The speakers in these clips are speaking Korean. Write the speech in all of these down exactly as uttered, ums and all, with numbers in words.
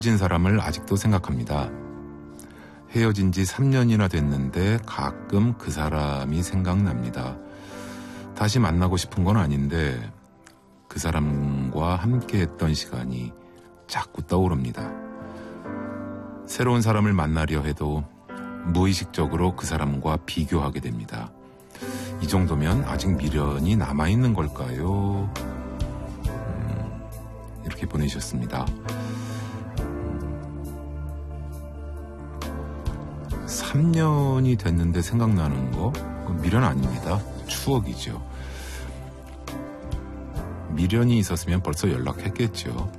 헤어진 사람을 아직도 생각합니다. 헤어진 지 삼 년이나 됐는데 가끔 그 사람이 생각납니다. 다시 만나고 싶은 건 아닌데 그 사람과 함께했던 시간이 자꾸 떠오릅니다. 새로운 사람을 만나려 해도 무의식적으로 그 사람과 비교하게 됩니다. 이 정도면 아직 미련이 남아있는 걸까요? 음, 이렇게 보내주셨습니다. 삼 년이 됐는데 생각나는 거? 그건 미련 아닙니다. 추억이죠. 미련이 있었으면 벌써 연락했겠죠.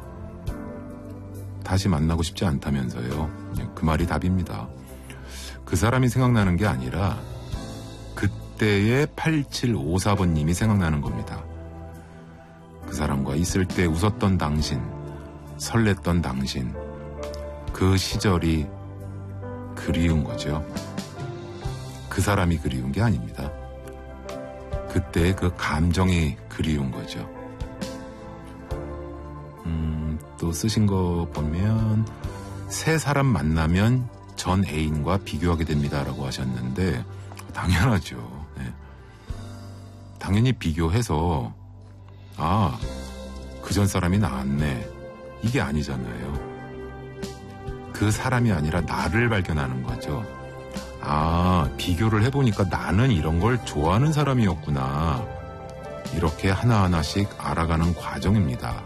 다시 만나고 싶지 않다면서요. 그 말이 답입니다. 그 사람이 생각나는 게 아니라 그때의 팔칠오사 번님이 생각나는 겁니다. 그 사람과 있을 때 웃었던 당신, 설렜던 당신, 그 시절이 그리운 거죠. 그 사람이 그리운 게 아닙니다. 그때의 그 감정이 그리운 거죠. 음, 또 쓰신 거 보면 새 사람 만나면 전 애인과 비교하게 됩니다라고 하셨는데 당연하죠. 네. 당연히 비교해서 아, 그 전 사람이 나았네. 이게 아니잖아요. 그 사람이 아니라 나를 발견하는 거죠. 아, 비교를 해보니까 나는 이런 걸 좋아하는 사람이었구나. 이렇게 하나하나씩 알아가는 과정입니다.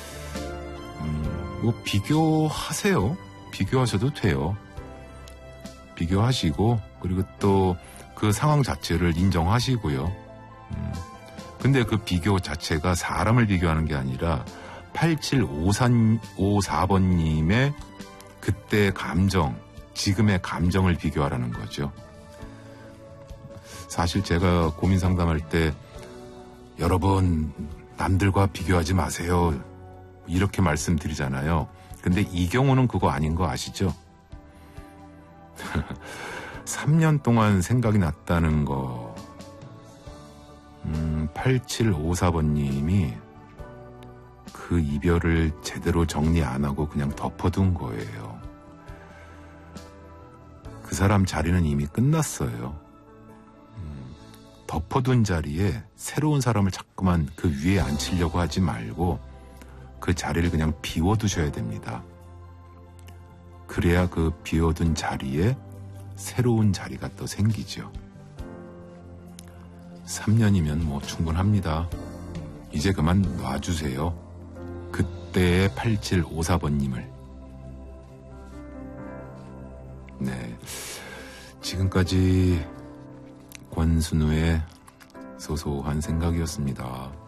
음, 뭐 비교하세요. 비교하셔도 돼요. 비교하시고 그리고 또 그 상황 자체를 인정하시고요. 음, 근데 그 비교 자체가 사람을 비교하는 게 아니라 팔칠오사 번님의 그때의 감정, 지금의 감정을 비교하라는 거죠. 사실 제가 고민 상담할 때 여러분 남들과 비교하지 마세요 이렇게 말씀드리잖아요. 근데 이 경우는 그거 아닌 거 아시죠? 삼 년 동안 생각이 났다는 거. 음, 팔칠오사 번님이 그 이별을 제대로 정리 안 하고 그냥 덮어둔 거예요. 그 사람 자리는 이미 끝났어요. 음, 덮어둔 자리에 새로운 사람을 자꾸만 그 위에 앉히려고 하지 말고 그 자리를 그냥 비워두셔야 됩니다. 그래야 그 비워둔 자리에 새로운 자리가 또 생기죠. 삼 년이면 뭐 충분합니다. 이제 그만 놔주세요. 그때의 팔칠오사 번님을. 네, 지금까지 권순우의 소소한 생각이었습니다.